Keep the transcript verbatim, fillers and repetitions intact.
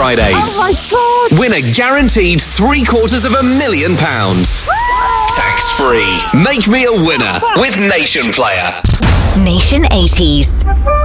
Friday. Oh my God! Win a guaranteed three quarters of a million pounds. Tax free. Make me a winner with Nation Player. Nation eighties.